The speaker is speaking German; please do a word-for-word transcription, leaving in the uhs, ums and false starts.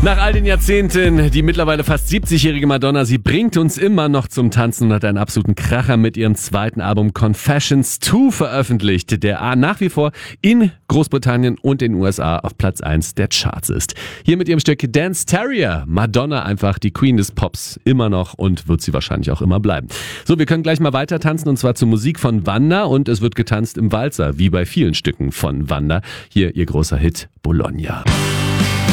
Nach all den Jahrzehnten, die mittlerweile fast siebzigjährige Madonna, sie bringt uns immer noch zum Tanzen und hat einen absoluten Kracher mit ihrem zweiten Album Confessions zwei veröffentlicht, der nach wie vor in Großbritannien und den U S A auf Platz eins der Charts ist. Hier mit ihrem Stück Dance Terrier, Madonna einfach die Queen des Pops, immer noch und wird sie wahrscheinlich auch immer bleiben. So, wir können gleich mal weiter tanzen und zwar zur Musik von Wanda und es wird getanzt im Walzer, wie bei vielen Stücken von Wanda. Hier ihr großer Hit Bologna.